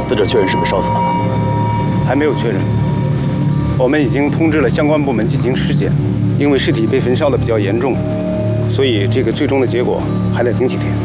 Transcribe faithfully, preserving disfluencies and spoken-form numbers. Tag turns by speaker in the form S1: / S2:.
S1: 死者确认是被烧死的吗？
S2: 还没有确认。我们已经通知了相关部门进行尸检，因为尸体被焚烧的比较严重，所以这个最终的结果还得等几天。